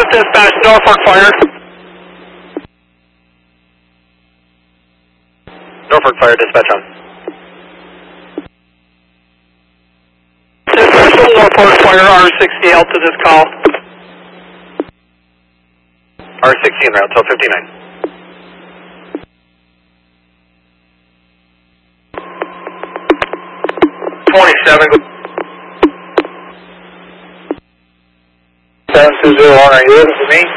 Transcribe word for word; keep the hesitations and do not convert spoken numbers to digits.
dispatch, Norfolk Fire. Norfolk Fire, dispatch on. Dispatch from Norfolk Fire, R sixty out to this call. R sixteen route, so fifty-nine. twenty-seven. seven two zero one, are you looking for me?